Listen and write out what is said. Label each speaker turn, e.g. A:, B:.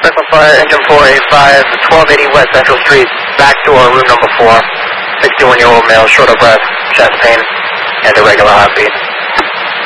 A: Brooklyn Fire, engine 485, 1280 West Central Street, back door, room number 4. 61-year-old male, short of breath, chest pain, and irregular heartbeat.